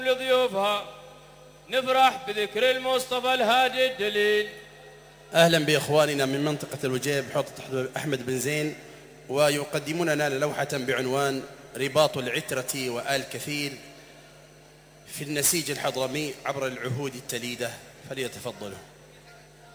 لضيوفها نفرح بذكر المصطفى الهادي الدليل. أهلا بإخواننا من منطقة الوجيب حوضة أحمد بن زين، ويقدمون لنا لوحة بعنوان رباط العترة وآل كثير في النسيج الحضرمي عبر العهود التليدة، فليتفضلوا.